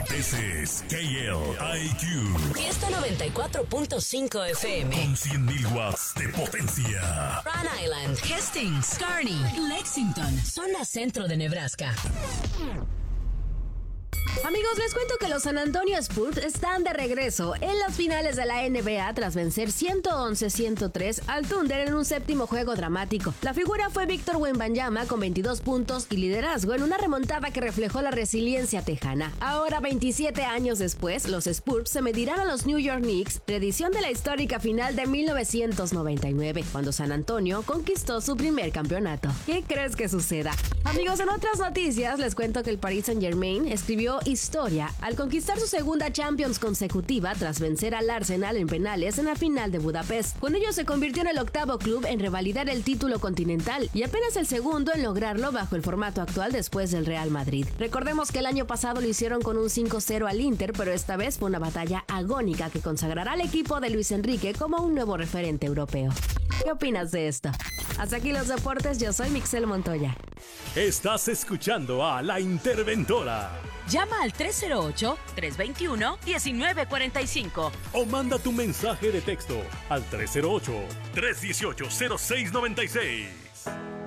This is KLIQ. Fiesta 94.5 FM. Con 100.000 watts de potencia. Rhode Island, Hastings, Kearney, Lexington, zona centro de Nebraska. Amigos, les cuento que los San Antonio Spurs están de regreso en las finales de la NBA tras vencer 111-103 al Thunder en un séptimo juego dramático. La figura fue Víctor Wembanyama con 22 puntos y liderazgo en una remontada que reflejó la resiliencia tejana. Ahora, 27 años después, los Spurs se medirán a los New York Knicks, reedición de la histórica final de 1999, cuando San Antonio conquistó su primer campeonato. ¿Qué crees que suceda? Amigos, en otras noticias les cuento que el Paris Saint-Germain escribió historia al conquistar su segunda Champions consecutiva tras vencer al Arsenal en penales en la final de Budapest. Con ello se convirtió en el octavo club en revalidar el título continental y apenas el segundo en lograrlo bajo el formato actual después del Real Madrid. Recordemos que el año pasado lo hicieron con un 5-0 al Inter, pero esta vez fue una batalla agónica que consagrará al equipo de Luis Enrique como un nuevo referente europeo. ¿Qué opinas de esto? Hasta aquí los deportes, yo soy Mixel Montoya. Estás escuchando a La Interventora. Llama al 308-321-1945 O manda tu mensaje de texto al 308-318-0696.